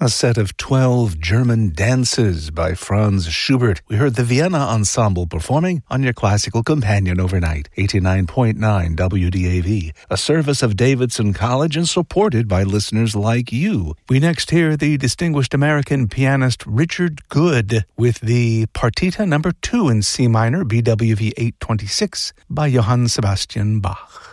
A set of 12 German dances by Franz Schubert. We heard the Vienna Ensemble performing on your classical companion overnight, 89.9 WDAV, a service of Davidson College and supported by listeners like you. We next hear the distinguished American pianist Richard Good with the Partita No. 2 in C minor, BWV 826 by Johann Sebastian Bach.